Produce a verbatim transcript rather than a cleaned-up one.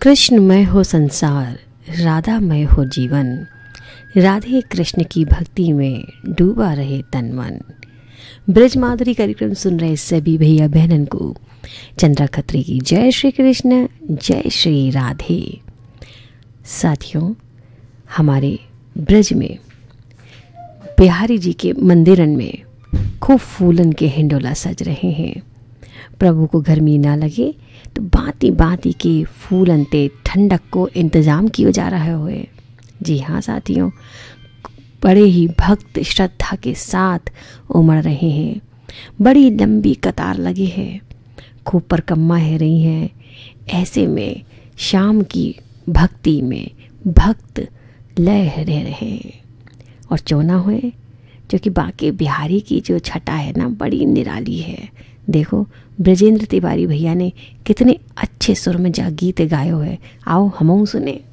कृष्णमय हो संसार, राधामय हो जीवन, राधे कृष्ण की भक्ति में डूबा रहे तन मन। ब्रज माधुरी कार्यक्रम सुन रहे सभी भैया बहनन को चंद्रा खत्री की जय श्री कृष्ण, जय श्री राधे। साथियों, हमारे ब्रज में बिहारी जी के मंदिरन में खूब फूलन के हिंडोला सज रहे हैं। प्रभु को गर्मी ना लगे तो बाती बाती के फूलन ते ठंडक को इंतज़ाम किया जा रहा है। जी हाँ साथियों, बड़े ही भक्त श्रद्धा के साथ उमड़ रहे हैं। बड़ी लंबी कतार लगी है, खूब परिक्रमा है रही हैं। ऐसे में शाम की भक्ति में भक्त लय रह रहे हैं। और चौना हुए जो कि बाकी बिहारी की जो छटा है ना, बड़ी निराली है। देखो ब्रजेंद्र तिवारी भैया ने कितने अच्छे सुर में जा गीत गाए हुए। आओ हमऊ सुने।